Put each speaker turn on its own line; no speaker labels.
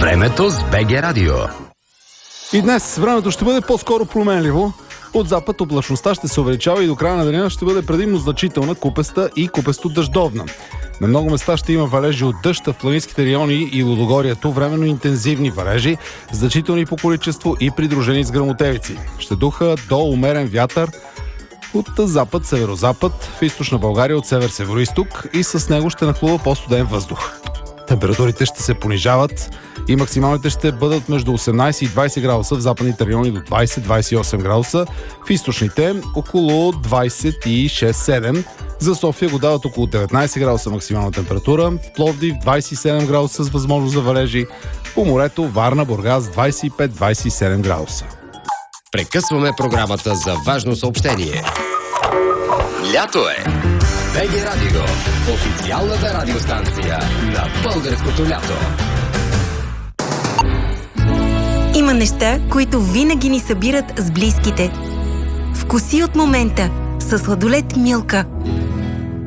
Времето с БГ Радио.
И днес времето ще бъде по-скоро променливо. От запад облачността ще се увеличава и до края на деня ще бъде предимно значителна, купеста и купесто-дъждовна. На много места ще има валежи от дъжд, в планинските райони и Лудогорието временно интензивни валежи, значителни по количество и придружени с гръмотевици. Ще духа до умерен вятър от запад, северозапад, в източна България от север-североизток и с него ще нахлува по-студен въздух. Температурите ще се понижават и максималните ще бъдат между 18 и 20 градуса, в западните райони до 20-28 градуса, в източните около 26-7. За София го дават около 19 градуса максимална температура, в Пловдив 27 градуса с възможност за валежи, по морето Варна, Бургас 25-27 градуса.
Прекъсваме програмата за важно съобщение. Лято е! БГ Радио, официалната радиостанция на българското лято.
Има неща, които винаги ни събират с близките. Вкуси от момента със сладолед Милка.